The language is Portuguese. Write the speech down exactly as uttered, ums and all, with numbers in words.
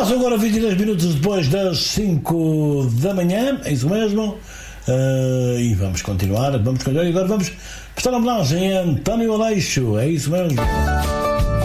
Passam agora vinte e dois minutos depois das cinco da manhã, é isso mesmo. Uh, e vamos continuar, vamos continuar. E agora vamos prestar homenagem a António Aleixo, é isso mesmo.